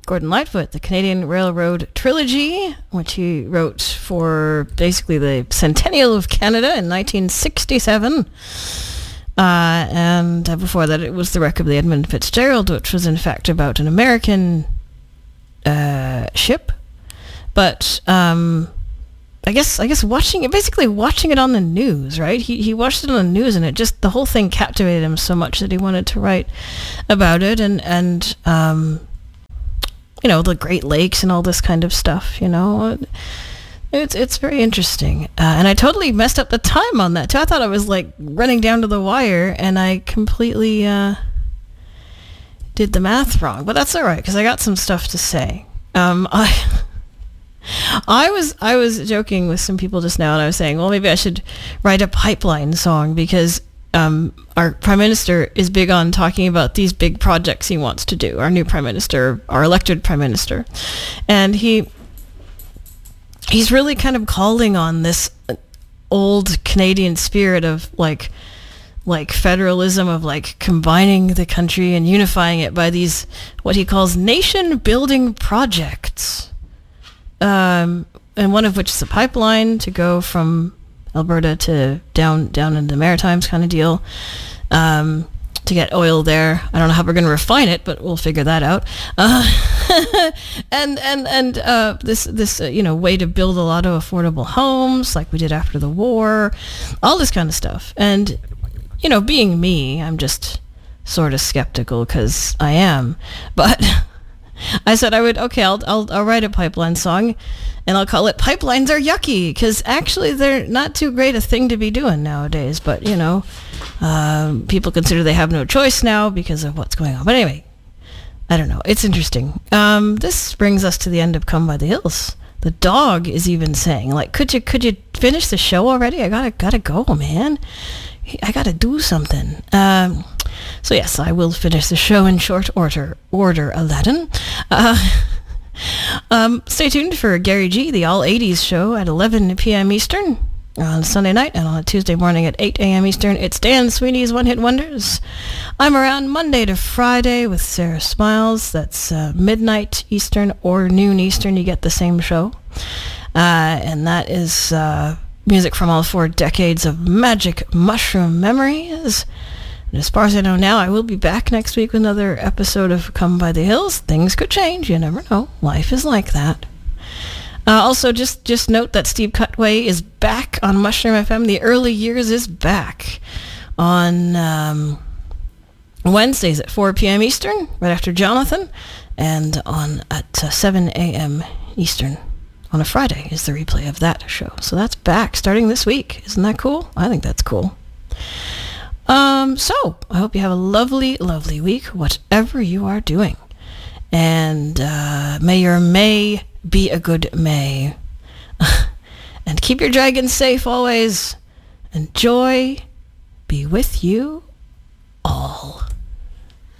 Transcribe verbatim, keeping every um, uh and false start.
Gordon Lightfoot, the Canadian Railroad Trilogy, which he wrote for basically the Centennial of Canada in nineteen sixty-seven. Uh, and uh, before that, it was The Wreck of the Edmund Fitzgerald, which was in fact about an American uh, ship. But um, I guess I guess watching it, basically watching it on the news, right? He he watched it on the news, and it just, the whole thing captivated him so much that he wanted to write about it, and and um, you know, the Great Lakes and all this kind of stuff. You know, it's it's very interesting, uh, and I totally messed up the time on that too. I thought I was like running down to the wire, and I completely uh, did the math wrong. But that's all right, because I got some stuff to say. Um, I. I was I was joking with some people just now, and I was saying, well, maybe I should write a pipeline song, because um, our prime minister is big on talking about these big projects he wants to do. Our new prime minister, our elected prime minister, and he he's really kind of calling on this old Canadian spirit of like like federalism, of like combining the country and unifying it by these what he calls nation building projects. Um, and one of which is a pipeline to go from Alberta to down down in the Maritimes kind of deal, um, to get oil there. I don't know how we're going to refine it, but we'll figure that out. Uh, and and and uh, this this uh, you know, way to build a lot of affordable homes like we did after the war, all this kind of stuff. And you know, being me, I'm just sort of skeptical, because I am, but. I said I would, okay, I'll, I'll I'll write a pipeline song, and I'll call it Pipelines Are Yucky, because actually they're not too great a thing to be doing nowadays, but, you know, um, people consider they have no choice now because of what's going on. But anyway, I don't know. It's interesting. Um, this brings us to the end of Come by the Hills. The dog is even saying, like, could you could you finish the show already? I gotta gotta go, man. I gotta do something. Um, so yes, I will finish the show in short order. Order, Aladdin. Uh, um, stay tuned for Gary G, the All eighties show at eleven p.m. Eastern on Sunday night, and on a Tuesday morning at eight a.m. Eastern, it's Dan Sweeney's One Hit Wonders. I'm around Monday to Friday with Sarah Smiles. That's uh, midnight Eastern or noon Eastern. You get the same show. Uh, and that is uh, music from all four decades of magic mushroom memories. And as far as I know now, I will be back next week with another episode of Come by the Hills. Things could change. You never know. Life is like that. Uh, also, just, just note that Steve Cutway is back on Mushroom F M. The Early Years is back on um, Wednesdays at four p.m. Eastern, right after Jonathan, and on at uh, seven a.m. Eastern on a Friday is the replay of that show. So that's back starting this week. Isn't that cool? I think that's cool. Um, so I hope you have a lovely, lovely week, whatever you are doing. And uh, may your May be a good May. And keep your dragons safe always. And joy be with you